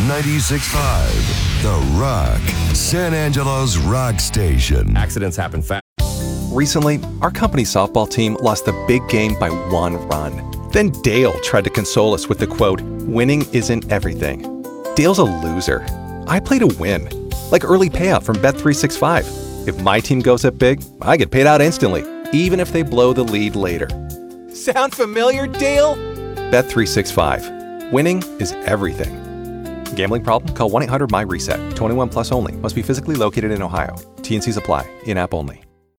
96.5, The Rock, San Angelo's rock station. Accidents happen fast. Recently, our company's softball team lost the big game by 1 run. Then Dale tried to console us with the quote, "Winning isn't everything." Dale's a loser. I play to win, like early payout from Bet365. If my team goes up big, I get paid out instantly, even if they blow the lead later. Sound familiar, Dale? Bet365. Winning is everything. Gambling problem? Call 1-800-MY-RESET. 21 plus only. Must be physically located in Ohio. T&Cs apply. In-app only.